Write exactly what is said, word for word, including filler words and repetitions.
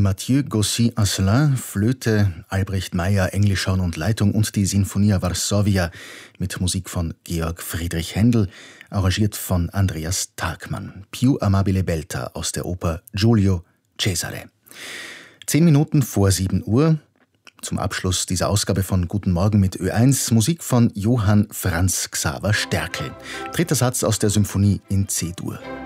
Mathieu Gaussy-Asselin, Flöte, Albrecht Meyer, Englischhorn und Leitung und die Sinfonia Varsovia mit Musik von Georg Friedrich Händel, arrangiert von Andreas Tagmann. Più amabile belta aus der Oper Giulio Cesare. Zehn Minuten vor sieben Uhr. Zum Abschluss dieser Ausgabe von Guten Morgen mit Ö eins Musik von Johann Franz Xaver Sterkel. Dritter Satz aus der Symphonie in C-Dur.